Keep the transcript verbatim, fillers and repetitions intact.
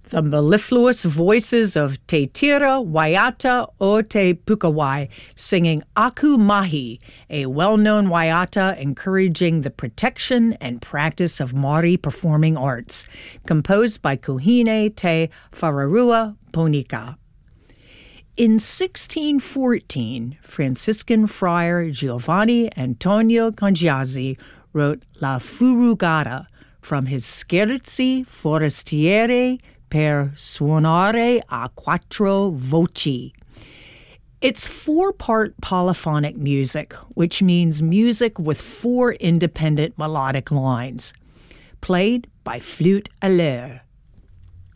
The mellifluous voices of Te Tira Waiata o Te Pukawai singing Aku Mahi, a well-known waiata encouraging the protection and practice of Māori performing arts, composed by Kuhine Te Whararua Ponika. In sixteen fourteen, Franciscan friar Giovanni Antonio Congiazzi wrote La Furugata from his Scherzi forestieri per suonare a quattro voci. It's four-part polyphonic music, which means music with four independent melodic lines, played by flute à l'air.